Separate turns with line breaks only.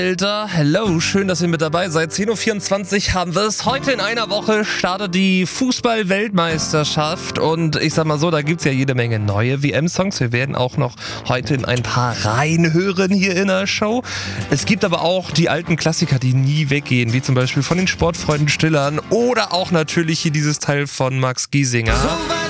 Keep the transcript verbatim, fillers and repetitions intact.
Alter, hello, schön, dass ihr mit dabei seid. zehn Uhr vierundzwanzig haben wir es. Heute in einer Woche startet die Fußball-Weltmeisterschaft und ich sag mal so, da gibt's ja jede Menge neue W M-Songs. Wir werden auch noch heute in ein paar reinhören hier in der Show. Es gibt aber auch die alten Klassiker, die nie weggehen, wie zum Beispiel von den Sportfreunden Stillern oder auch natürlich hier dieses Teil von Max Giesinger.
So